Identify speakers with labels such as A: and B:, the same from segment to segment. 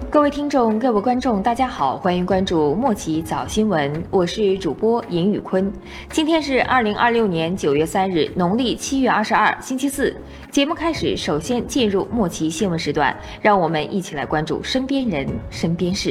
A: 各位听众、各位观众，大家好，欢迎关注莫奇早新闻，我是主播尹宇坤。今天是2026年9月3日，农历7月22，星期四。节目开始，首先进入莫奇新闻时段，让我们一起来关注身边人、身边事。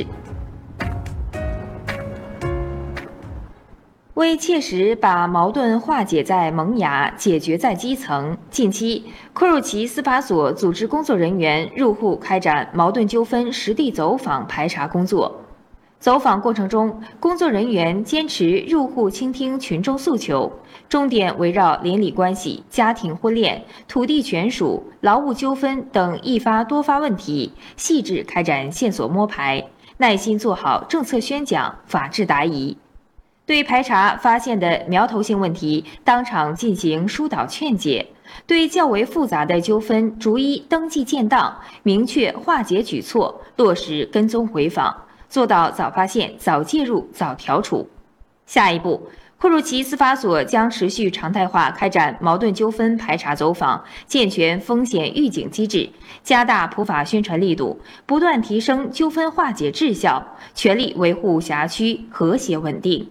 A: 为切实把矛盾化解在萌芽、解决在基层，近期库鲁齐司法所组织工作人员入户开展矛盾纠纷实地走访排查工作。走访过程中，工作人员坚持入户倾听群众诉求，重点围绕邻里关系、家庭婚恋、土地权属、劳务纠纷等一发多发问题，细致开展线索摸排，耐心做好政策宣讲、法治答疑。对排查发现的苗头性问题，当场进行疏导劝解；对较为复杂的纠纷，逐一登记建档，明确化解举措，落实跟踪回访，做到早发现、早介入、早调处。下一步，库鲁齐司法所将持续常态化开展矛盾纠纷排查走访，健全风险预警机制，加大普法宣传力度，不断提升纠纷化解质效，全力维护辖区和谐稳定。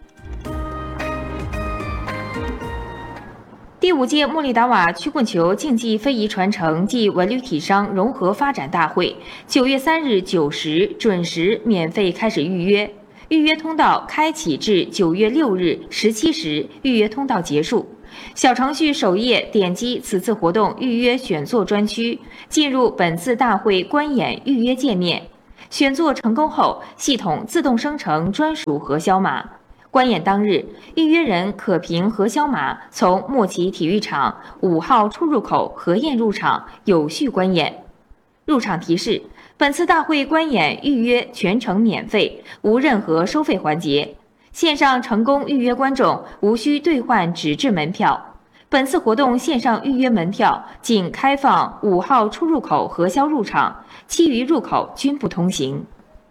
A: 第5届穆里达瓦曲棍球竞技非遗传承暨文旅体商融合发展大会9月3日9时准时免费开始预约，预约通道开启至9月6日17时预约通道结束。小程序首页点击此次活动预约选座专区，进入本次大会观演预约界面。选座成功后，系统自动生成专属核销码。观演当日，预约人可凭核销码从莫奇体育场5号出入口核验入场，有序观演。入场提示：本次大会观演预约全程免费，无任何收费环节。线上成功预约观众无需兑换纸质门票。本次活动线上预约门票仅开放5号出入口核销入场，其余入口均不通行。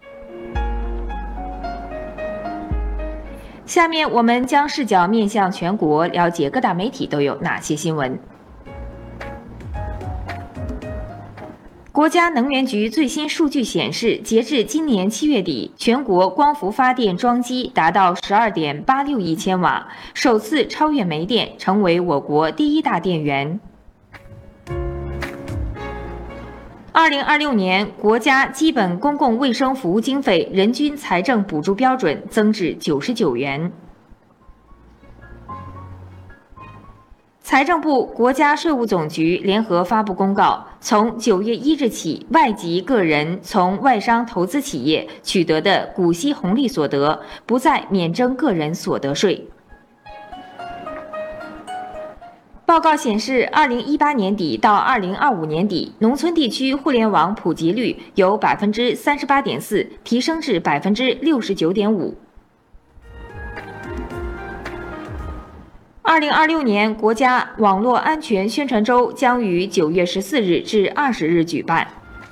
A: 下面我们将视角面向全国，了解各大媒体都有哪些新闻。国家能源局最新数据显示，截至今年7月底，全国光伏发电装机达到12.86亿千瓦，首次超越煤电，成为我国第1大电源。2026年国家基本公共卫生服务经费人均财政补助标准增至99元。财政部、国家税务总局联合发布公告，从9月1日起，外籍个人从外商投资企业取得的股息红利所得，不再免征个人所得税。报告显示，2018年底到2025年底，农村地区互联网普及率由38.4%提升至69.5%。2026年国家网络安全宣传周将于9月14日至20日举办。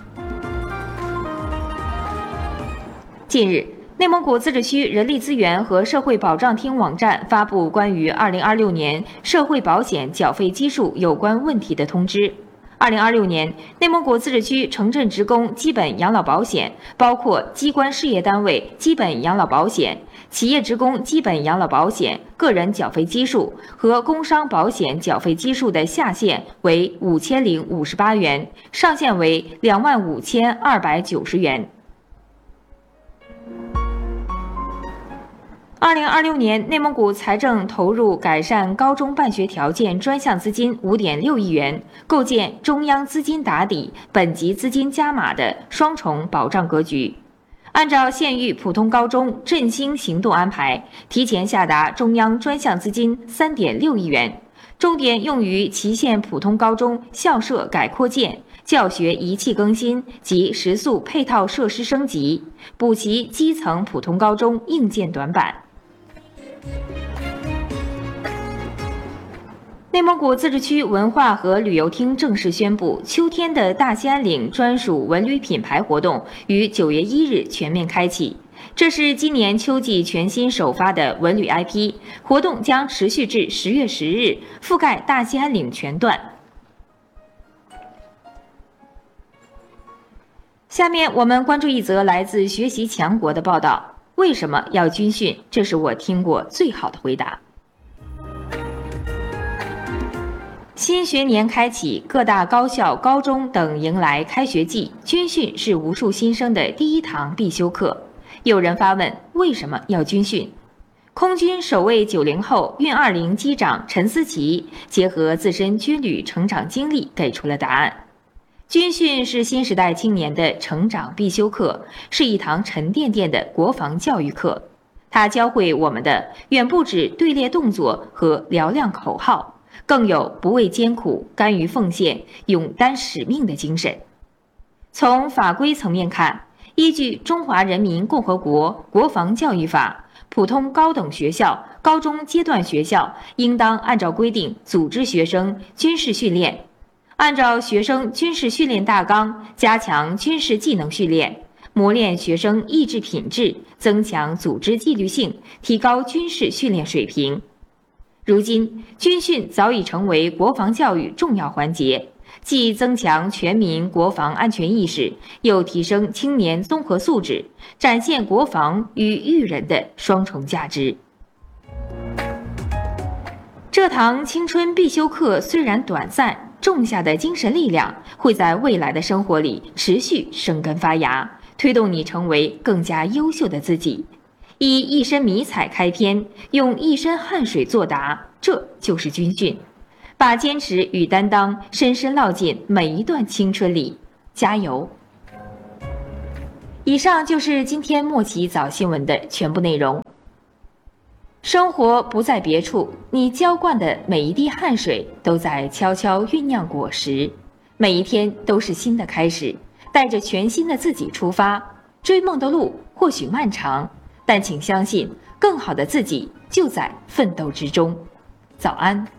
A: 近日，内蒙古自治区人力资源和社会保障厅网站发布关于2026年社会保险缴费基数有关问题的通知。2026年，内蒙古自治区城镇职工基本养老保险包括机关事业单位基本养老保险、企业职工基本养老保险个人缴费基数和工伤保险缴费基数的下限为5058元，上限为25290元。2026年，内蒙古财政投入改善高中办学条件专项资金5.6亿元，构建中央资金打底、本级资金加码的双重保障格局。按照县域普通高中振兴行动安排，提前下达中央专项资金3.6亿元，重点用于祁县普通高中校舍改扩建、教学仪器更新及食宿配套设施升级，补齐基层普通高中硬件短板。内蒙古自治区文化和旅游厅正式宣布，秋天的大兴安岭专属文旅品牌活动于9月1日全面开启。这是今年秋季全新首发的文旅 IP， 活动将持续至10月10日，覆盖大兴安岭全段。 下面我们关注一则来自学习强国的报道：为什么要军训？这是我听过最好的回答。新学年开启，各大高校、高中等迎来开学季，军训是无数新生的第一堂必修课。有人发问：为什么要军训？空军首位90后运20机长陈思琪结合自身军旅成长经历给出了答案。军训是新时代青年的成长必修课，是一堂沉甸甸的国防教育课。它教会我们的远不止队列动作和嘹亮口号，更有不畏艰苦、甘于奉献、勇担使命的精神。从法规层面看，依据《中华人民共和国国防教育法》，普通高等学校、高中阶段学校应当按照规定组织学生军事训练，按照学生军事训练大纲加强军事技能训练，磨练学生意志品质，增强组织纪律性，提高军事训练水平。如今，军训早已成为国防教育重要环节，既增强全民国防安全意识，又提升青年综合素质，展现国防与育人的双重价值。这堂青春必修课虽然短暂，种下的精神力量会在未来的生活里持续生根发芽，推动你成为更加优秀的自己。以一身迷彩开篇，用一身汗水作答，这就是军训。把坚持与担当深深烙进每一段青春里，加油！以上就是今天莫奇早新闻的全部内容。生活不在别处，你浇灌的每一滴汗水都在悄悄酝酿果实。每一天都是新的开始，带着全新的自己出发。追梦的路或许漫长，但请相信，更好的自己就在奋斗之中。早安。